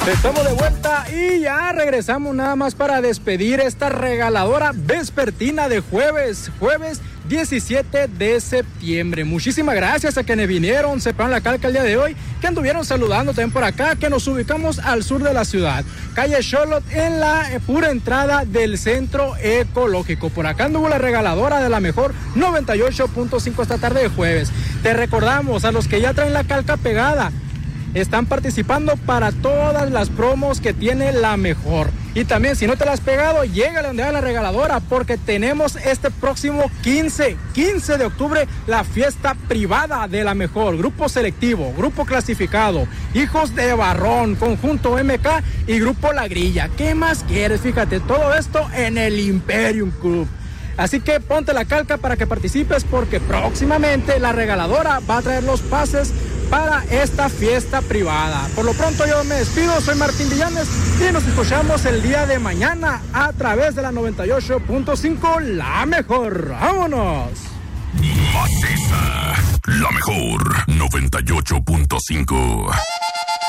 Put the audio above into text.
Estamos de vuelta y ya regresamos nada más para despedir esta regaladora vespertina de jueves 17 de septiembre. Muchísimas gracias a quienes vinieron, se pegaron la calca el día de hoy, que anduvieron saludando también por acá, que nos ubicamos al sur de la ciudad, calle Xolotl, en la pura entrada del centro ecológico. Por acá anduvo la regaladora de la mejor 98.5 esta tarde de jueves. Te recordamos a los que ya traen la calca pegada, están participando para todas las promos que tiene la mejor. Y también, si no te la has pegado, llégale donde va la regaladora, porque tenemos este próximo 15 de octubre la fiesta privada de la mejor. Grupo selectivo, grupo clasificado, Hijos de Barrón, Conjunto MK y Grupo La Grilla. ¿Qué más quieres? Fíjate, todo esto en el Imperium Club. Así que ponte la calca para que participes, porque próximamente la regaladora va a traer los pases para esta fiesta privada. Por lo pronto yo me despido, soy Martín Villanes y nos escuchamos el día de mañana a través de la 98.5 La Mejor. ¡Vámonos! Maciza, La Mejor 98.5.